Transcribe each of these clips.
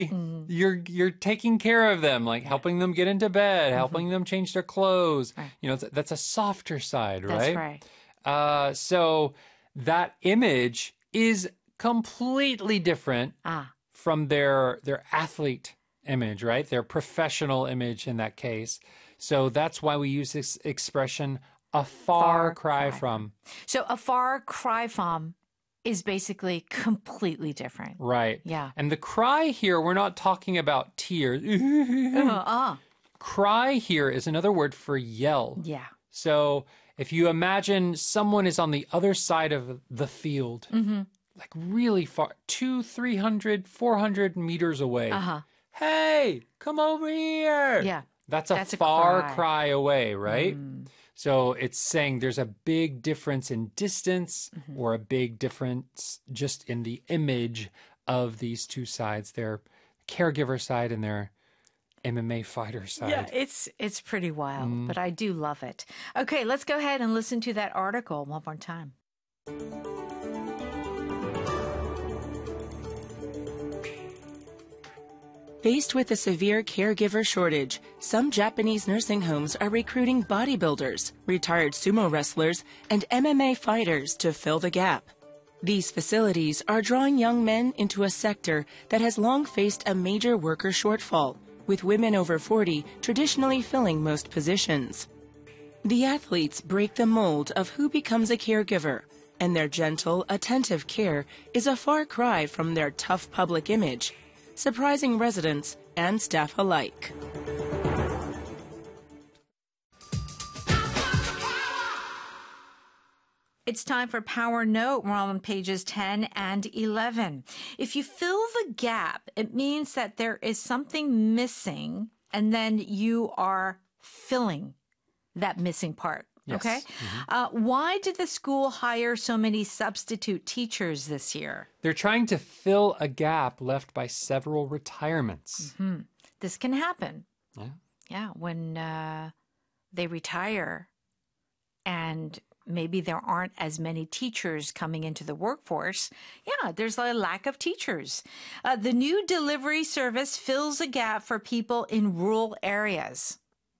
Mm. You're taking care of them, like helping them get into bed, helping them change their clothes. Right. You know, that's a softer side, That's right? right. So that image is completely different from their athlete image, right? Their professional image in that case. So that's why we use this expression, a far cry from. So a far cry from is basically completely different. Right. Yeah. And the cry here, we're not talking about tears. Cry here is another word for yell. Yeah. So if you imagine someone is on the other side of the field, like really far, 200, 300, 400 meters away. Hey, come over here. Yeah. That's a That's a far cry. cry away, right? So it's saying there's a big difference in distance or a big difference just in the image of these two sides, their caregiver side and their MMA fighter side. Yeah, it's pretty wild, but I do love it. Okay, let's go ahead and listen to that article one more time. Faced with a severe caregiver shortage, some Japanese nursing homes are recruiting bodybuilders, retired sumo wrestlers, and MMA fighters to fill the gap. These facilities are drawing young men into a sector that has long faced a major worker shortfall, with women over 40 traditionally filling most positions. The athletes break the mold of who becomes a caregiver, and their gentle, attentive care is a far cry from their tough public image, surprising residents and staff alike. It's time for Power Note. We're on pages 10 and 11. If you fill the gap, it means that there is something missing, and then you are filling that missing part. Yes. Okay? Why did the school hire so many substitute teachers this year? They're trying to fill a gap left by several retirements. This can happen. Yeah. Yeah, when they retire and maybe there aren't as many teachers coming into the workforce. Yeah, there's a lack of teachers. The new delivery service fills a gap for people in rural areas.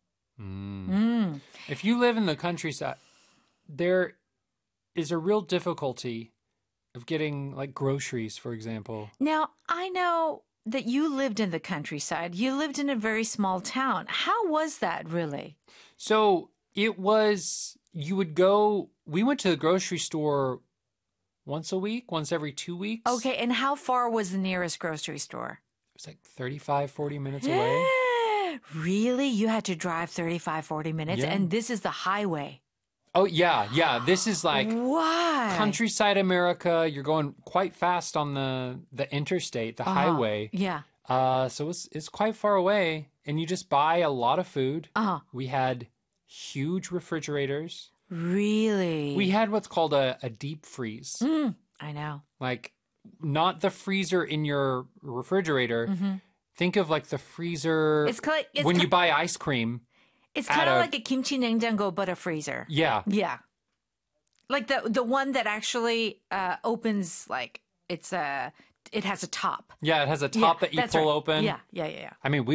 If you live in the countryside, there is a real difficulty of getting like groceries, for example. Now, I know that you lived in the countryside. You lived in a very small town. How was that really? So it was, you would go, we went to the grocery store once a week, once every 2 weeks. Okay, and how far was the nearest grocery store? It was like 35, 40 minutes away. Really? You had to drive 35, 40 minutes? Yeah. And this is the highway. Oh, yeah, yeah. This is like Why? countryside America. You're going quite fast on the interstate, the highway. Yeah. So it's quite far away, and you just buy a lot of food. We had huge refrigerators. Really? We had what's called a deep freeze. I know. Like, not the freezer in your refrigerator. Think of like the freezer It's when you buy ice cream. It's kind of like a kimchi 냉장고, but a freezer. Yeah. Yeah. Like the one that actually opens, like it has a top. Yeah, it has a top that you that's pull right. open. Yeah. I mean,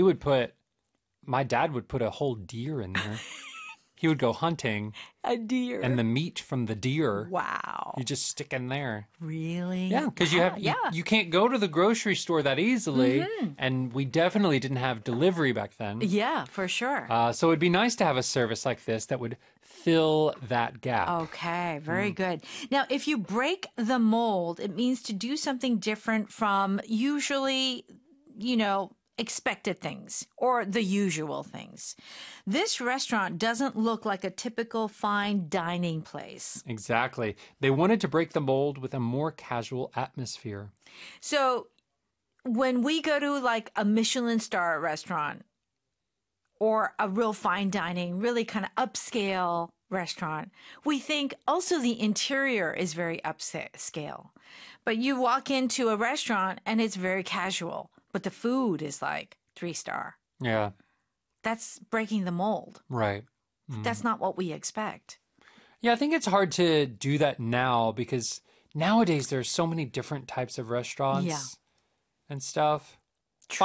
my dad would put a whole deer in there. He would go hunting, A deer. and the meat from the deer, Wow. you just stick in there. Really? Yeah, because you can't go to the grocery store that easily, and we definitely didn't have delivery back then. Yeah, for sure. So it'd be nice to have a service like this that would fill that gap. Okay, very good. Now, if you break the mold, it means to do something different from usually, expected things or the usual things. This restaurant doesn't look like a typical fine dining place. Exactly. They wanted to break the mold with a more casual atmosphere. So when we go to like a Michelin star restaurant or a real fine dining, really kind of upscale restaurant, we think also the interior is very upscale. But you walk into a restaurant and it's very casual, but the food is like 3-star. Yeah. That's breaking the mold. Right. That's not what we expect. Yeah, I think it's hard to do that now because nowadays there's so many different types of restaurants and stuff.